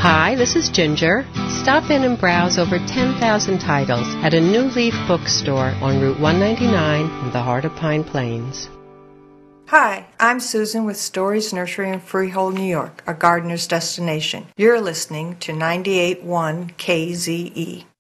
Hi, this is Ginger. Stop in and browse over 10,000 titles at a New Leaf bookstore on Route 199 in the heart of Pine Plains. Hi, I'm Susan with Stories Nursery in Freehold, New York, a gardener's destination. You're listening to 98.1 KZE.